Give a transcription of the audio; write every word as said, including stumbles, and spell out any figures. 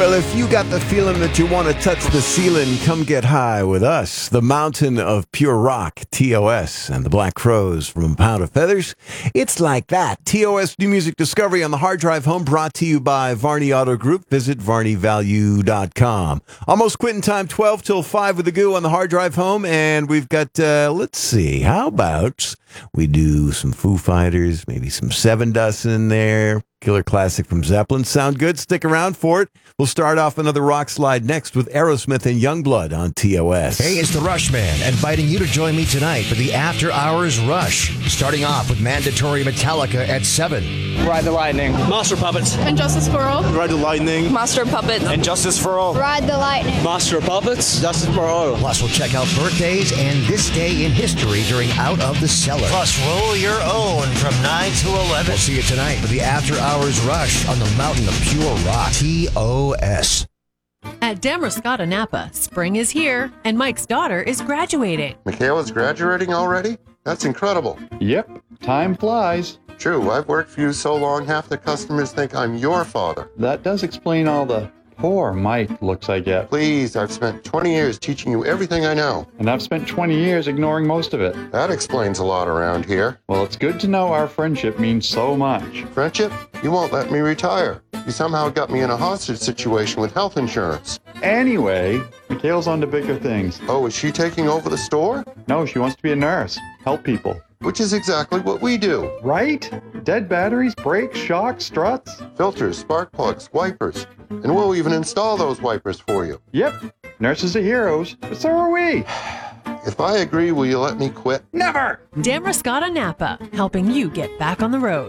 Well, if you got the feeling that you want to touch the ceiling, come get high with us. The Mountain of Pure Rock, T O S, and the Black Crows from A Pound of Feathers. It's like that. T O S New Music Discovery on the Hard Drive Home, brought to you by Varney Auto Group. Visit varney value dot com. Almost quitting time, twelve till five with the Goo on the Hard Drive Home. And we've got, uh, let's see, how about we do some Foo Fighters, maybe some Seven Dust in there. Killer classic from Zeppelin. Sound good? Stick around for it. We'll start off another rock slide next with Aerosmith and Youngblood on T O S. Hey, it's the Rush Man, inviting you to join me tonight for the After Hours Rush. Starting off with mandatory Metallica at seven. Ride the Lightning. Master Puppets. And Justice for All. Ride the Lightning. Master Puppets. And Justice for All. Ride the Lightning. Master Puppets. Justice for All. Plus, we'll check out birthdays and this day in history during Out of the Cellar. Plus, roll your own from nine to eleven. We'll see you tonight for the After Hours Rush on the Mountain of Pure Rock, T O S. At Damascotta Napa, spring is here, and Mike's daughter is graduating. Michaela's graduating already? That's incredible. Yep, time flies. True, I've worked for you so long, half the customers think I'm your father. That does explain all the poor Mike looks I get. Please, I've spent twenty years teaching you everything I know. And I've spent twenty years ignoring most of it. That explains a lot around here. Well, it's good to know our friendship means so much. Friendship? You won't let me retire. You somehow got me in a hostage situation with health insurance. Anyway, Mikhail's on to bigger things. Oh, is she taking over the store? No, she wants to be a nurse. Help people. Which is exactly what we do. Right? Dead batteries, brakes, shocks, struts. Filters, spark plugs, wipers. And we'll even install those wipers for you. Yep. Nurses are heroes, but so are we. If I agree, will you let me quit? Never! Damascotta Napa, helping you get back on the road.